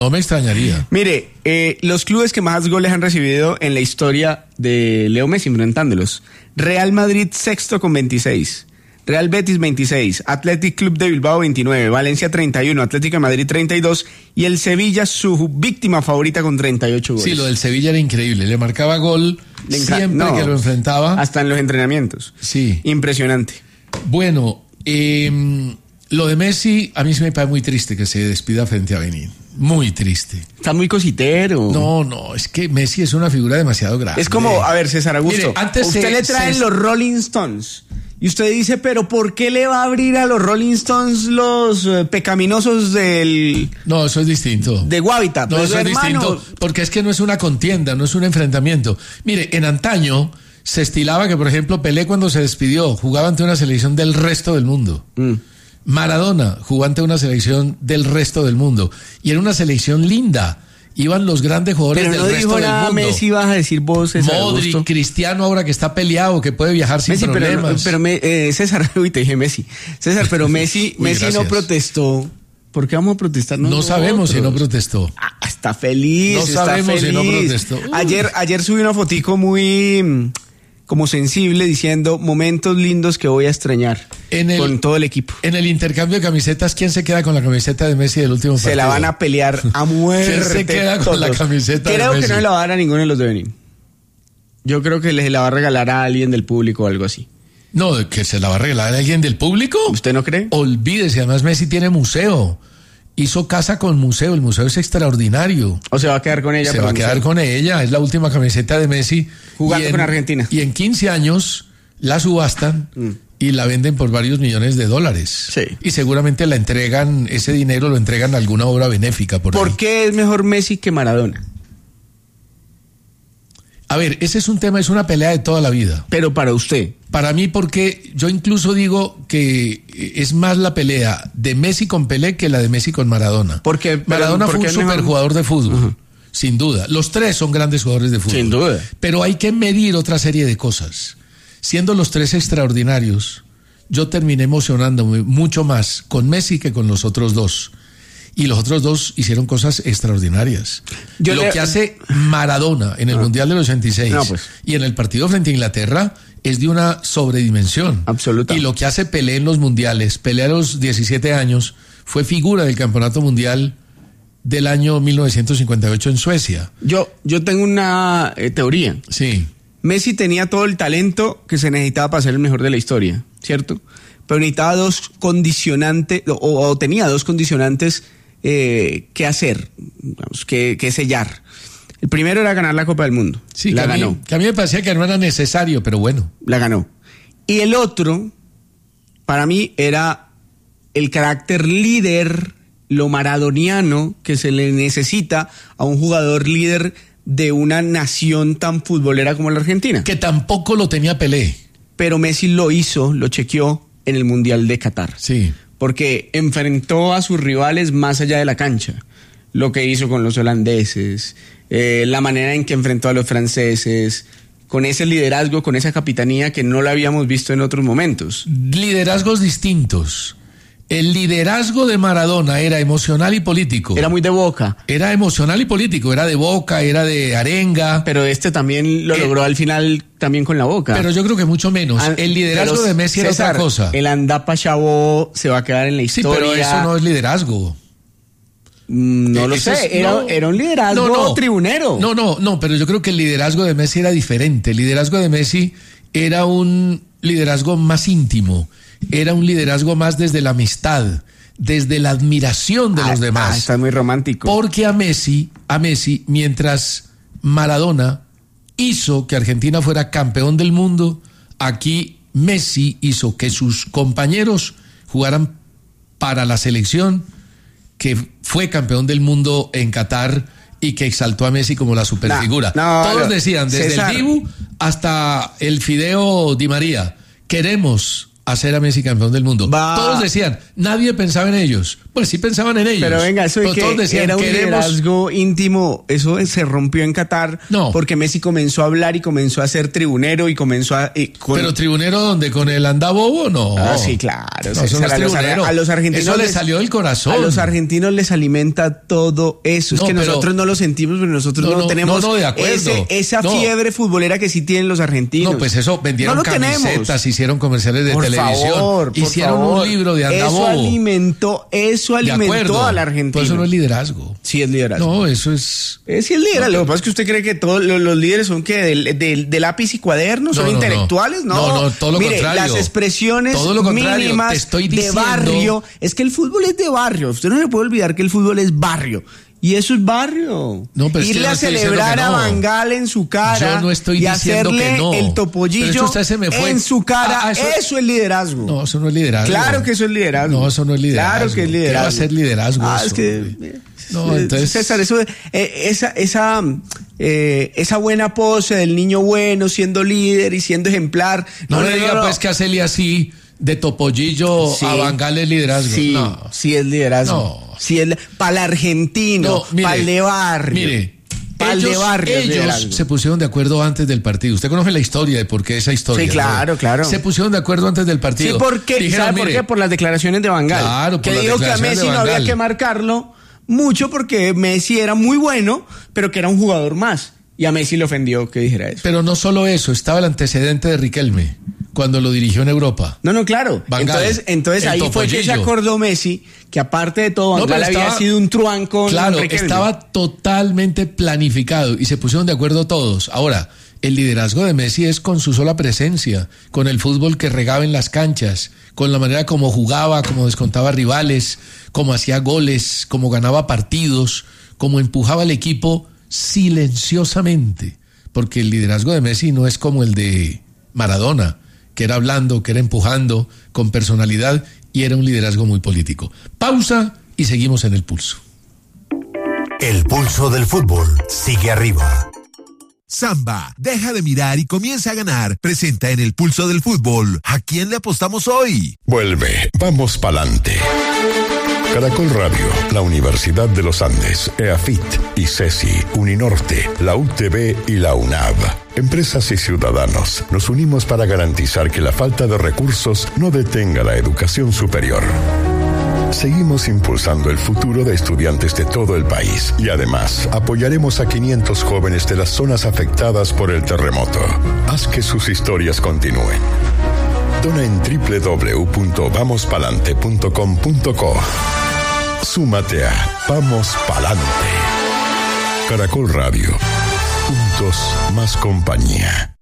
No me extrañaría. Mire, los clubes que más goles han recibido en la historia de Leo Messi, enfrentándolos. Real Madrid sexto con 26. Real Betis 26, Athletic Club de Bilbao 29, Valencia 31, Atlético de Madrid 32 y el Sevilla su víctima favorita con 38 goles. Sí, lo del Sevilla era increíble, le marcaba gol siempre que lo enfrentaba. Hasta en los entrenamientos. Sí. Impresionante. Bueno, lo de Messi a mí se me parece muy triste que se despida frente a Benín. Muy triste. Está muy cositero. No, es que Messi es una figura demasiado grande. Es como, a ver, César Augusto, mire, antes usted le traen los Rolling Stones y usted dice, pero ¿por qué le va a abrir a los Rolling Stones los pecaminosos del... No, eso es distinto. De Guavita. No, eso es distinto, porque es que no es una contienda, no es un enfrentamiento. Mire, en antaño se estilaba que, por ejemplo, Pelé cuando se despidió jugaba ante una selección del resto del mundo. Maradona jugó ante una selección del resto del mundo. Y era una selección linda. Iban los grandes jugadores del resto del mundo. Messi, vas a decir vos, César Modric, Augusto. Cristiano ahora que está peleado, que puede viajar sin Messi, problemas. César, uy, te dije Messi. César, pero Messi no protestó. ¿Por qué vamos a protestar nosotros? No sabemos si no protestó. Está feliz. No sabemos si no protestó. Ayer subí una fotico muy como sensible diciendo momentos lindos que voy a extrañar con todo el equipo. En el intercambio de camisetas, ¿quién se queda con la camiseta de Messi del último partido? Se la van a pelear a muerte. ¿Quién se queda con la camiseta de Messi? Creo que no le la va a dar a ninguno de los de Benín. Yo creo que les la va a regalar a alguien del público o algo así. No, que se la va a regalar a alguien del público. ¿Usted no cree? Olvídese, además Messi tiene museo. Hizo casa con museo, el museo es extraordinario. ¿O se va a quedar con ella? Se va a quedar con ella, es la última camiseta de Messi. Jugando con Argentina. Y en 15 años la subastan y la venden por varios millones de dólares. Sí. Y seguramente la entregan, ese dinero lo entregan a alguna obra benéfica. ¿Por qué es mejor Messi que Maradona? A ver, ese es un tema, es una pelea de toda la vida. Pero para usted. Para mí, porque yo incluso digo que es más la pelea de Messi con Pelé que la de Messi con Maradona. Porque Maradona fue un superjugador de fútbol, sin duda. Los tres son grandes jugadores de fútbol. Sin duda. Pero hay que medir otra serie de cosas. Siendo los tres extraordinarios, yo terminé emocionándome mucho más con Messi que con los otros dos. Y los otros dos hicieron cosas extraordinarias. Lo que hace Maradona en el Mundial del 86 y en el partido frente a Inglaterra es de una sobredimensión. Absoluta. Y lo que hace Pelé en los mundiales, Pelé a los 17 años, fue figura del campeonato mundial del año 1958 en Suecia. Yo tengo una teoría. Sí. Messi tenía todo el talento que se necesitaba para ser el mejor de la historia, ¿cierto? Pero necesitaba dos condicionantes, o tenía dos condicionantes que hacer, digamos, que sellar. El primero era ganar la Copa del Mundo. Sí, la ganó. Que a mí me parecía que no era necesario, pero bueno. La ganó. Y el otro, para mí, era el carácter líder, lo maradoniano que se le necesita a un jugador líder de una nación tan futbolera como la Argentina. Que tampoco lo tenía Pelé. Pero Messi lo hizo, lo chequeó en el Mundial de Qatar. Sí. Porque enfrentó a sus rivales más allá de la cancha. Lo que hizo con los holandeses, la manera en que enfrentó a los franceses, con ese liderazgo, con esa capitanía que no lo habíamos visto en otros momentos. Liderazgos distintos. El liderazgo de Maradona era emocional y político. Era muy de Boca. Era emocional y político, era de Boca, era de arenga. Pero este también lo logró al final también con la Boca. Pero yo creo que mucho menos. El liderazgo de Messi era otra cosa. El Andapa Chabó se va a quedar en la historia. Sí, pero eso no es liderazgo. No lo sé, era un liderazgo tribunero. No, pero yo creo que el liderazgo de Messi era diferente. El liderazgo de Messi era un liderazgo más íntimo. Era un liderazgo más desde la amistad, desde la admiración de los demás. Está muy romántico. Porque a Messi, mientras Maradona hizo que Argentina fuera campeón del mundo, aquí Messi hizo que sus compañeros jugaran para la selección que fue campeón del mundo en Qatar y que exaltó a Messi como la superfigura. Todos decían, desde César, el Dibu hasta el Fideo Di María, queremos hacer a Messi campeón del mundo. Todos decían, nadie pensaba en ellos. Pues sí pensaban en ellos. Pero venga, eso de que todos decían, era un liderazgo íntimo, eso se rompió en Qatar porque Messi comenzó a hablar y comenzó a ser tribunero y comenzó a... ¿Pero tribunero dónde? ¿Con el andabobo? No. Ah, sí, claro. No, eso no es tribunero. A los argentinos eso les salió del corazón. A los argentinos les alimenta todo eso. Es que nosotros no lo sentimos, pero nosotros no tenemos de acuerdo. esa fiebre futbolera que sí tienen los argentinos. No, pues eso, vendieron camisetas, hicieron comerciales de televisión, hicieron un libro de andabobo. Eso alimentó a la Argentina. Pues eso no es liderazgo. Sí es liderazgo. No, eso es... Sí es liderazgo. Lo que pasa es que usted cree que todos los líderes son que de lápiz y cuaderno, son intelectuales. No, todo lo contrario. Las expresiones mínimas de barrio. Es que el fútbol es de barrio. Usted no se puede olvidar que el fútbol es barrio. Y eso es barrio. Irle a celebrar a Van Gaal en su cara y hacerle el topollillo en su cara, eso es liderazgo. No, eso no es liderazgo. Claro que eso es liderazgo. No, eso no es liderazgo. Claro que es liderazgo. ¿Qué va a ser liderazgo? Es que... No, entonces... César, eso, esa buena pose del niño bueno siendo líder y siendo ejemplar. No le diga pues que hacerle así de topollillo a Van Gaal es liderazgo. Sí, sí es liderazgo. No. Sí es para el argentino, para el de barrio. Mire, ellos se pusieron de acuerdo antes del partido. Usted conoce la historia de por qué esa historia. Sí, claro, claro. Se pusieron de acuerdo antes del partido. Sí, porque ¿sabe por qué? Por las declaraciones de Van Gaal. Claro, que dijo que a Messi no había que marcarlo mucho porque Messi era muy bueno, pero que era un jugador más. Y a Messi le ofendió que dijera eso. Pero no solo eso, estaba el antecedente de Riquelme cuando lo dirigió en Europa. No, claro. Entonces ahí fue que se acordó Messi que aparte de todo, Van Gaal había sido un truán con Riquelme. Riquelme. Estaba totalmente planificado y se pusieron de acuerdo todos. Ahora, el liderazgo de Messi es con su sola presencia, con el fútbol que regaba en las canchas, con la manera como jugaba, como descontaba rivales, como hacía goles, como ganaba partidos, como empujaba al equipo silenciosamente. Porque el liderazgo de Messi no es como el de Maradona, que era hablando, que era empujando, con personalidad, y era un liderazgo muy político. Pausa y seguimos en El Pulso. El pulso del fútbol sigue arriba. Samba, deja de mirar y comienza a ganar. Presenta en El Pulso del Fútbol. ¿A quién le apostamos hoy? Vuelve, vamos pa'lante. Caracol Radio, la Universidad de los Andes, EAFIT, ICESI, Uninorte, la UTB y la UNAV. Empresas y ciudadanos, nos unimos para garantizar que la falta de recursos no detenga la educación superior. Seguimos impulsando el futuro de estudiantes de todo el país y además apoyaremos a 500 jóvenes de las zonas afectadas por el terremoto. Haz que sus historias continúen. Dona en www.vamospalante.com.co. Súmate a Vamos Palante. Caracol Radio. Juntos más compañía.